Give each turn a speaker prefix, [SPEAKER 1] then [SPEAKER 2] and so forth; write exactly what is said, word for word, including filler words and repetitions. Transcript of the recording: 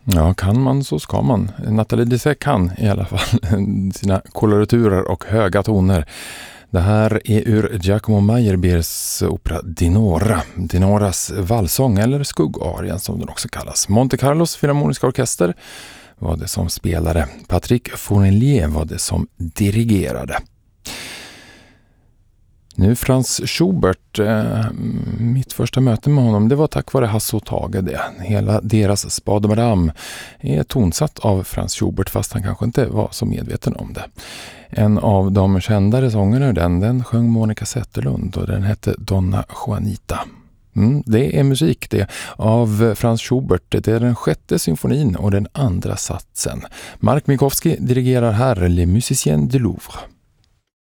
[SPEAKER 1] Ja, kan man så ska man. Nathalie Dessay kan i alla fall sina koloraturer och höga toner. Det här är ur Giacomo Meyerbeers opera Dinora. Dinoras valsång eller skuggarien som den också kallas. Monte Carlos Filharmoniska Orkester var det som spelade. Patrick Fournier var det som dirigerade. Nu Franz Schubert, eh, mitt första möte med honom, det var tack vare Hasse och Tage det. Hela deras Spade Madame är tonsatt av Franz Schubert fast han kanske inte var så medveten om det. En av de kändare sångerna den, den sjöng Monica Zetterlund och den hette Donna Juanita. Mm, det är musik det av Franz Schubert. Det är den sjätte symfonin och den andra satsen. Mark Minkowski dirigerar här Les Musiciens de Louvre.